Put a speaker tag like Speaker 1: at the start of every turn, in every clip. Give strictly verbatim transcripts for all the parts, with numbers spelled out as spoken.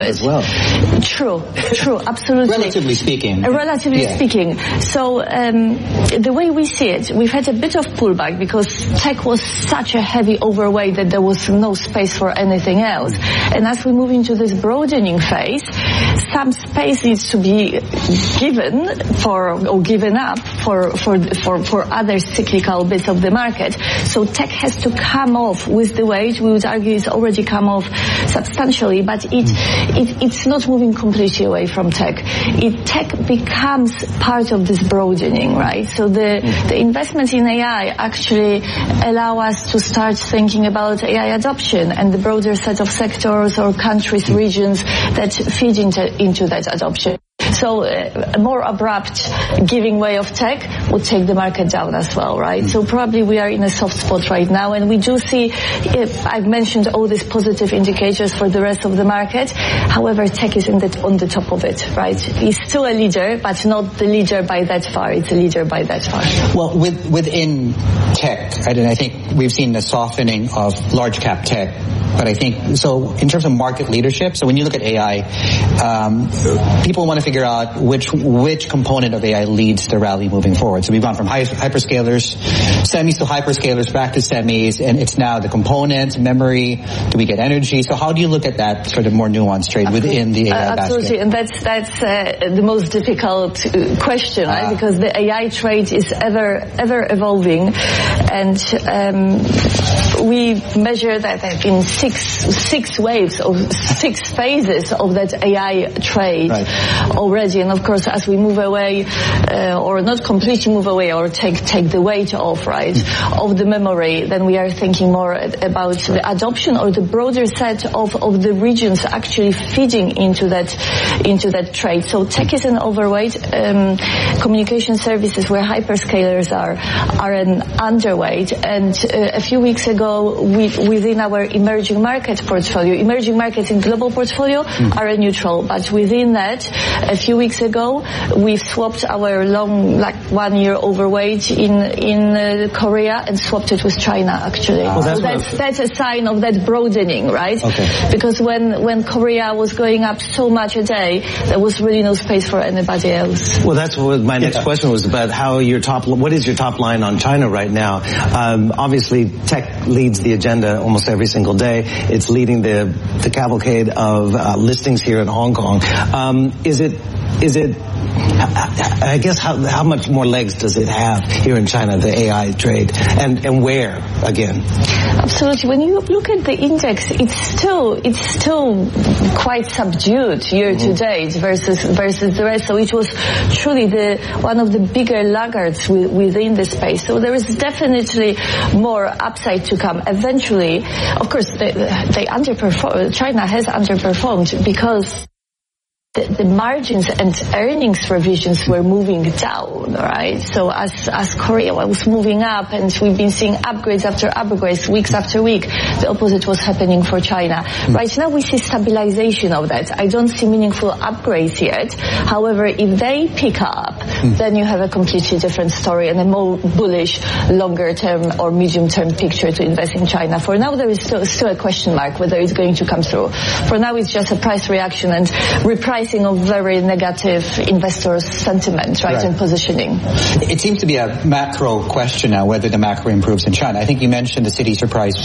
Speaker 1: as well.
Speaker 2: True, true, absolutely.
Speaker 1: Relatively speaking.
Speaker 2: Uh, relatively yeah. speaking. So um, the way we see it, we've had a bit of pullback because tech was such a heavy overweight that there was no space for anything else. And as we move into this broadening phase, some space needs to be given for or given up for for for, for other cyclical bits of the market. So tech has to come off with the weight. We would argue it's already come off substantially, but it It, it's not moving completely away from tech. It, tech becomes part of this broadening, right? So the, the investment in A I actually allow us to start thinking about A I adoption and the broader set of sectors or countries, regions that feed into, into that adoption. So uh, a more abrupt giving way of tech would take the market down as well, right? So probably we are in a soft spot right now, and we do see, if I've mentioned all these positive indicators for the rest of the market. However, tech is in the, on the top of it, right? It's still a leader, but not the leader by that far. It's a leader by that far.
Speaker 1: Well, with, within tech, I, I think we've seen the softening of large cap tech. But I think, so in terms of market leadership, so when you look at A I, um, people want to figure out which which component of A I leads the rally moving forward. So we've gone from hy- hyperscalers, semis to hyperscalers, back to semis, and it's now the components, memory, do we get energy? So how do you look at that sort of more nuanced trade within the A I
Speaker 2: uh, absolutely,
Speaker 1: basket?
Speaker 2: And that's, that's uh, the most difficult uh, question, right? Uh, because the A I trade is ever, ever evolving, and um, we measure that in six six waves or six phases of that A I trade right. already. And of course, as we move away, uh, or not completely move away, or take take the weight off, right, of the memory, then we are thinking more about the adoption or the broader set of of the regions actually feeding into that into that trade. So tech is an overweight. Um, communication services, where hyperscalers are, are an underweight. And uh, a few weeks ago, we, within our emerging market portfolio, emerging markets in global portfolio mm. are a neutral, but within that, a few weeks ago, we've swapped our long, like one year overweight in in uh, Korea and swapped it with China, actually.
Speaker 1: Well, that's
Speaker 2: so that's, that's a sign of that broadening, right?
Speaker 1: Okay.
Speaker 2: Because when, when Korea was going up so much a day, there was really no space for anybody else.
Speaker 3: Well, that's what my next yeah. question was about, how your top, what is your top line on China right now? Um, obviously, tech leads the agenda almost every single day. It's leading the the cavalcade of uh, listings here in Hong Kong. Um, is it is it? I guess how how much more legs does it have here in China, the A I trade, and and where again?
Speaker 2: Absolutely. When you look at the index, it's still it's still quite subdued year to date versus versus the rest. So it was truly the one of the bigger laggards within the space. So there is definitely more upside to come. Eventually, of course, they, they underperform. China has underperformed because The, the margins and earnings revisions were moving down, right? So as as Korea was moving up, and we've been seeing upgrades after upgrades, weeks after week, the opposite was happening for China. Mm. Right now we see stabilization of that. I don't see meaningful upgrades yet. However, if they pick up, mm. then you have a completely different story and a more bullish, longer-term or medium-term picture to invest in China. For now, there is still, still a question mark whether it's going to come through. For now, it's just a price reaction and repricing of very negative investors' sentiment, right, right, and positioning.
Speaker 1: It seems to be a macro question now, whether the macro improves in China. I think you mentioned the city surprise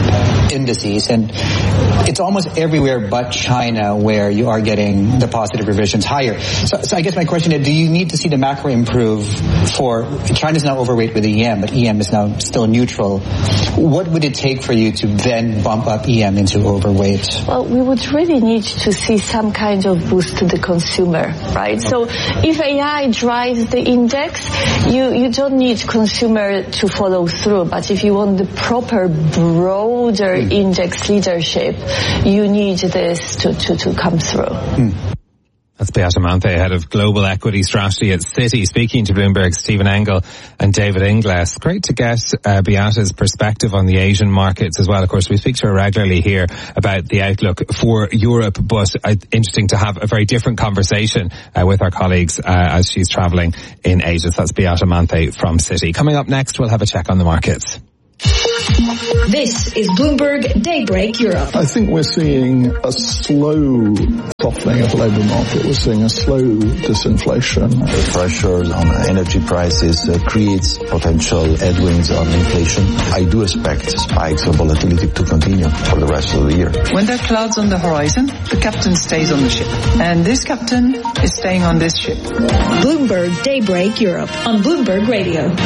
Speaker 1: indices, and it's almost everywhere but China where you are getting the positive revisions higher. So, so I guess my question is, do you need to see the macro improve for, China's now overweight with E M, but E M is now still neutral. What would it take for you to then bump up E M into overweight?
Speaker 2: Well, we would really need to see some kind of boost to the consumer, right? Okay. So if A I drives the index, you, you don't need consumer to follow through, but if you want the proper, broader mm. index leadership, you need this to, to, to come through. Mm.
Speaker 4: That's Beata Manthe, head of global equity strategy at Citi, speaking to Bloomberg's Stephen Engel and David Ingles. Great to get uh, Beata's perspective on the Asian markets as well. Of course, we speak to her regularly here about the outlook for Europe, but uh, interesting to have a very different conversation uh, with our colleagues uh, as she's travelling in Asia. So that's Beata Manthe from Citi. Coming up next, we'll have a check on the markets.
Speaker 5: This is Bloomberg Daybreak Europe.
Speaker 6: I think we're seeing a slow softening of the labour market. We're seeing a slow disinflation.
Speaker 7: The pressures on energy prices uh, creates potential headwinds on inflation. I do expect spikes of volatility to continue for the rest of the year.
Speaker 8: When there are clouds on the horizon, the captain stays on the ship. And this captain is staying on this ship.
Speaker 5: Bloomberg Daybreak Europe on Bloomberg Radio.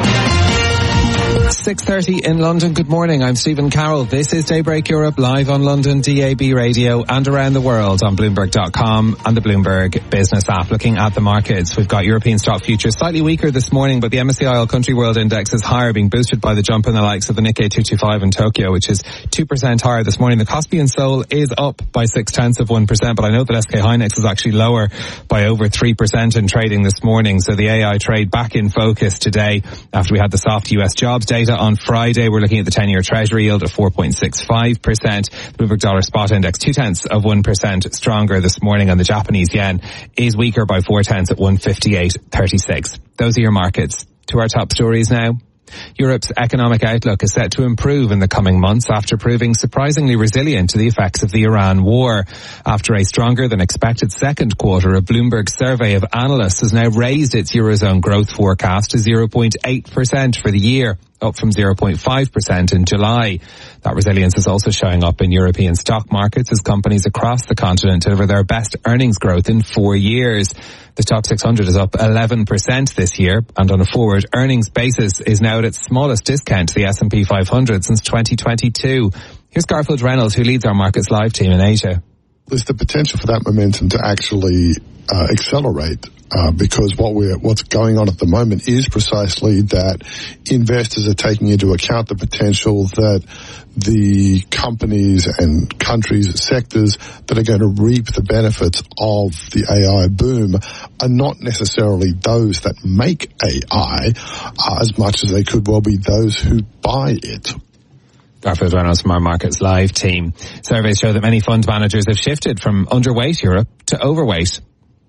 Speaker 4: six thirty in London. Good morning. I'm Stephen Carroll. This is Daybreak Europe, live on London D A B radio and around the world on Bloomberg dot com and the Bloomberg Business app. Looking at the markets, we've got European stock futures slightly weaker this morning, but the M S C I All Country World Index is higher, being boosted by the jump in the likes of the Nikkei two twenty-five in Tokyo, which is two percent higher this morning. The Kospi in Seoul is up by six tenths of one percent, but I know that S K Hynix is actually lower by over three percent in trading this morning. So the A I trade back in focus today after we had the soft U S jobs data on Friday. We're looking at the ten-year Treasury yield at four point six five percent. The Bloomberg Dollar Spot Index two tenths of one percent stronger this morning, and the Japanese yen is weaker by four tenths at one fifty-eight thirty-six. Those are your markets. To our top stories now. Europe's economic outlook is set to improve in the coming months after proving surprisingly resilient to the effects of the Iran war. After a stronger than expected second quarter, a Bloomberg survey of analysts has now raised its Eurozone growth forecast to zero point eight percent for the year, up from zero point five percent in July. That resilience is also showing up in European stock markets as companies across the continent deliver their best earnings growth in four years. The Stoxx six hundred is up eleven percent this year, and on a forward earnings basis is now at its smallest discount to the S and P five hundred since twenty twenty-two. Here's Garfield Reynolds, who leads our Markets Live team in Asia.
Speaker 9: There's the potential for that momentum to actually uh, accelerate. Uh, because what we're, what's going on at the moment is precisely that investors are taking into account the potential that the companies and countries, sectors that are going to reap the benefits of the A I boom are not necessarily those that make A I uh, as much as they could well be those who buy it.
Speaker 4: Garfield Reynolds from our Markets Live team. Surveys show that many fund managers have shifted from underweight Europe to overweight.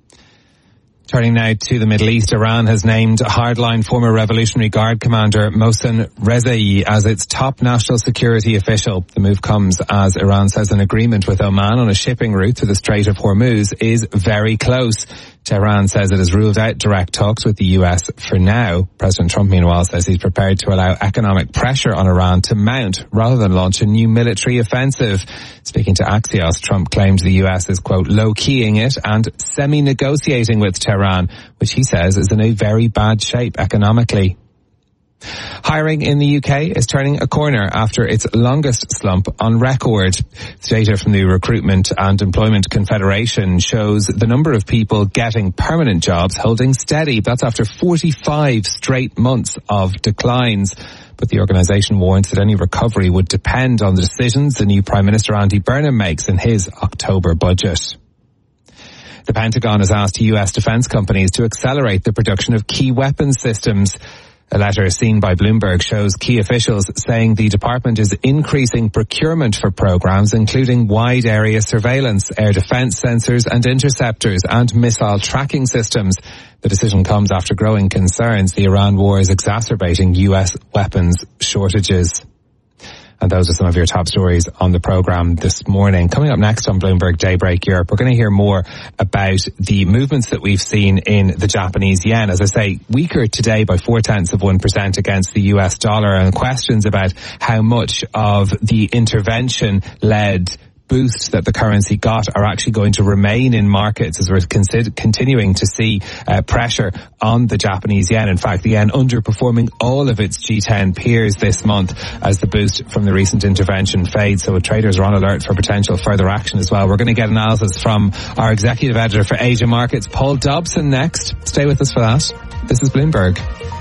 Speaker 4: Turning now to the Middle East, Iran has named hardline former Revolutionary Guard commander Mohsen Rezaei as its top national security official. The move comes as Iran says an agreement with Oman on a shipping route to the Strait of Hormuz is very close. Tehran says it has ruled out direct talks with the U S for now. President Trump, meanwhile, says he's prepared to allow economic pressure on Iran to mount rather than launch a new military offensive. Speaking to Axios, Trump claimed the U S is, quote, low-keying it and semi-negotiating with Tehran, which he says is in a very bad shape economically. Hiring in the U K is turning a corner after its longest slump on record. Data from the Recruitment and Employment Confederation shows the number of people getting permanent jobs holding steady. That's after forty-five straight months of declines. But the organisation warns that any recovery would depend on the decisions the new Prime Minister Andy Burnham makes in his October budget. The Pentagon has asked U S defence companies to accelerate the production of key weapons systems. A letter seen by Bloomberg shows key officials saying the department is increasing procurement for programs including wide area surveillance, air defense sensors and interceptors and missile tracking systems. The decision comes after growing concerns the Iran war is exacerbating U S weapons shortages. And those are some of your top stories on the programme this morning. Coming up next on Bloomberg Daybreak Europe, we're going to hear more about the movements that we've seen in the Japanese yen. As I say, weaker today by four tenths of one percent against the U S dollar, and questions about how much of the intervention-led boost that the currency got are actually going to remain in markets as we're consider- continuing to see uh, pressure on the Japanese yen. In fact, the yen underperforming all of its G ten peers this month as the boost from the recent intervention fades. So traders are on alert for potential further action as well. We're going to get analysis from our executive editor for Asia Markets, Paul Dobson, next. Stay with us for that. This is Bloomberg.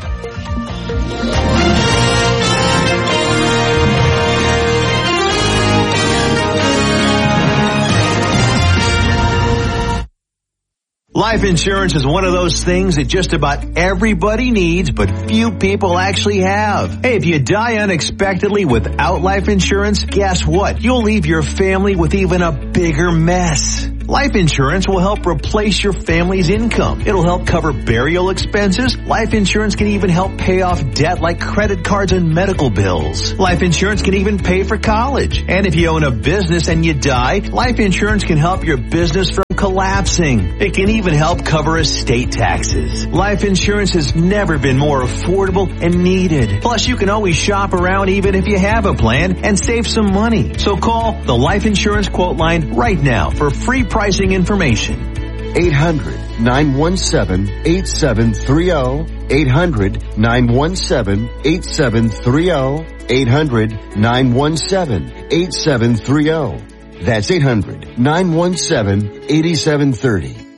Speaker 10: Life insurance is one of those things that just about everybody needs, but few people actually have. Hey, if you die unexpectedly without life insurance, guess what? You'll leave your family with even a bigger mess. Life insurance will help replace your family's income. It'll help cover burial expenses. Life insurance can even help pay off debt like credit cards and medical bills. Life insurance can even pay for college. And if you own a business and you die, life insurance can help your business from collapsing. It can even help cover estate taxes. Life insurance has never been more affordable and needed. Plus, you can always shop around even if you have a plan and save some money. So call the Life Insurance Quote Line right now for free pricing information.
Speaker 11: eight hundred, nine one seven, eight seven three zero. eight hundred, nine one seven, eight seven three zero. eight hundred, nine one seven, eight seven three zero. That's eight hundred, nine one seven, eight seven three zero.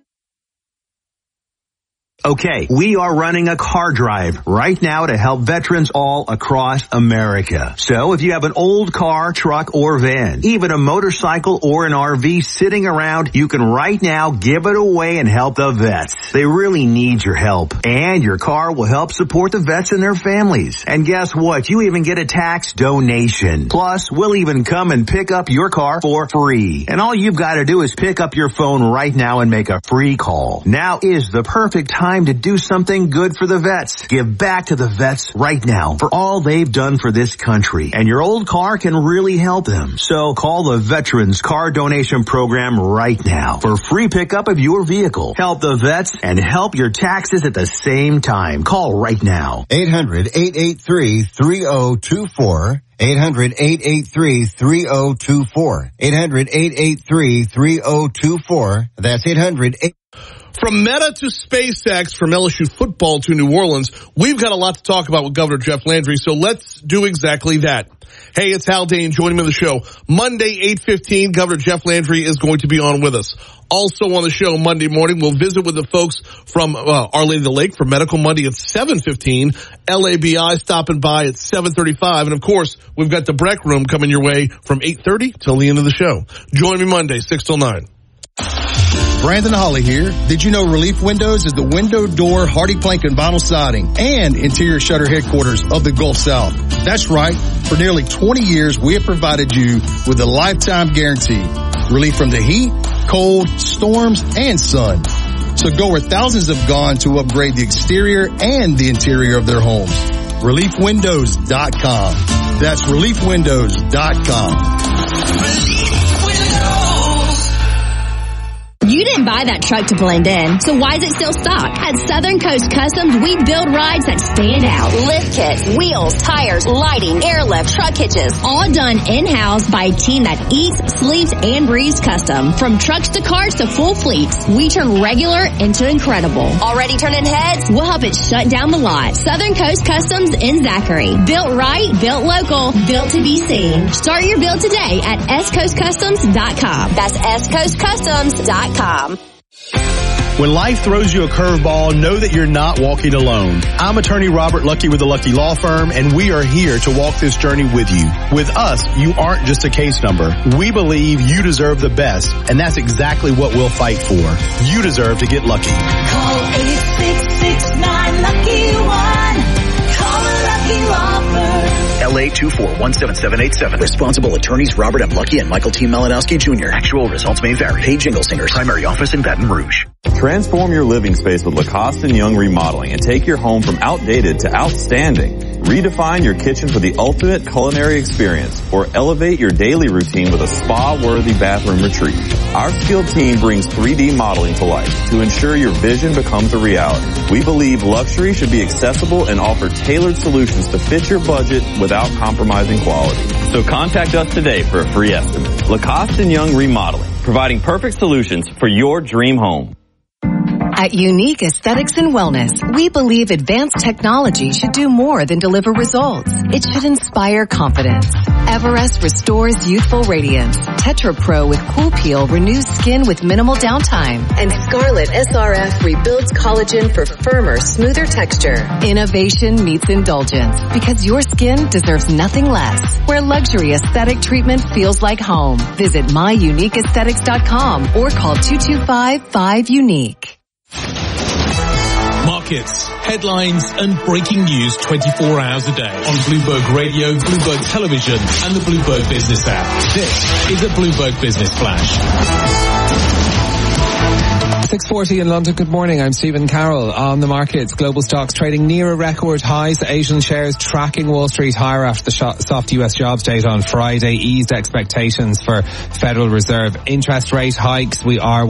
Speaker 10: Okay, we are running a car drive right now to help veterans all across America. So if you have an old car, truck, or van, even a motorcycle or an R V sitting around, you can right now give it away and help the vets. They really need your help. And your car will help support the vets and their families. And guess what? You even get a tax donation. Plus, we'll even come and pick up your car for free. And all you've got to do is pick up your phone right now and make a free call. Now is the perfect time to do something good for the vets. Give back to the vets right now for all they've done for this country. And your old car can really help them. So call the Veterans Car Donation Program right now for free pickup of your vehicle. Help the vets and help your taxes at the same time. Call right now.
Speaker 11: eight hundred, eight eight three, three zero two four. eight hundred, eight eight three, three zero two four. eight hundred, eight eight three, three zero two four. That's eight hundred.
Speaker 12: From Meta to SpaceX, from L S U football to New Orleans, we've got a lot to talk about with Governor Jeff Landry, so let's do exactly that. Hey, it's Hal Dane joining me on the show. Monday, eight fifteen, Governor Jeff Landry is going to be on with us. Also on the show Monday morning, we'll visit with the folks from uh, Our Lady of the Lake for Medical Monday at seven fifteen. L A B I stopping by at seven thirty-five. And, of course, we've got the Breck Room coming your way from eight thirty till the end of the show. Join me Monday, six till nine.
Speaker 13: Brandon Holly here. Did you know Relief Windows is the window, door, hardy plank, and vinyl siding and interior shutter headquarters of the Gulf South? That's right. For nearly twenty years, we have provided you with a lifetime guarantee. Relief from the heat, cold, storms, and sun. So go where thousands have gone to upgrade the exterior and the interior of their homes. relief windows dot com. That's relief windows dot com.
Speaker 14: You didn't buy that truck to blend in, so why is it still stock? At Southern Coast Customs, we build rides that stand out. Lift kits, wheels, tires, lighting, airlift, truck hitches, all done in-house by a team that eats, sleeps, and breathes custom. From trucks to cars to full fleets, we turn regular into incredible. Already turning heads? We'll help it shut down the lot. Southern Coast Customs in Zachary. Built right, built local, built to be seen. Start your build today at s coast customs dot com. That's s coast customs dot com.
Speaker 15: When life throws you a curveball, know that you're not walking alone. I'm attorney Robert Lucky with the Lucky Law Firm, and we are here to walk this journey with you. With us, you aren't just a case number. We believe you deserve the best, and that's exactly what we'll fight for. You deserve to get lucky.
Speaker 16: Call eight six six nine lucky one. Call a Lucky Law Firm.
Speaker 17: L A two four one seven seven eight seven. Responsible attorneys Robert M. Lucky and Michael T. Malinowski Junior Actual results may vary. Paid Jingle Singers. Primary office in Baton Rouge.
Speaker 18: Transform your living space with Lacoste and Young Remodeling and take your home from outdated to outstanding. Redefine your kitchen for the ultimate culinary experience or elevate your daily routine with a spa-worthy bathroom retreat. Our skilled team brings three D modeling to life to ensure your vision becomes a reality. We believe luxury should be accessible and offer tailored solutions to fit your budget without compromising quality. So contact us today for a free estimate. Lacoste and Young Remodeling, providing perfect solutions for your dream home.
Speaker 19: At Unique Aesthetics and Wellness, we believe advanced technology should do more than deliver results. It should inspire confidence. Everest restores youthful radiance. Tetra Pro with Cool Peel renews skin with minimal downtime. And Scarlet S R F rebuilds collagen for firmer, smoother texture. Innovation meets indulgence because your skin deserves nothing less. Where luxury aesthetic treatment feels like home. Visit my unique aesthetics dot com or call two two five, five, unique.
Speaker 12: Markets
Speaker 20: headlines and breaking news twenty-four hours a day on Bloomberg Radio, Bloomberg Television and the Bloomberg Business app. This is a Bloomberg Business Flash.
Speaker 4: six forty in London. Good morning. I'm Stephen Carroll. On the markets, global stocks trading near a record highs. Asian shares tracking Wall Street higher after the soft U S jobs data on Friday eased expectations for Federal Reserve interest rate hikes. We are